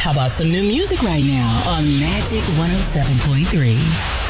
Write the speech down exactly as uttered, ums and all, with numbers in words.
How about some new music right now on Magic one oh seven point three?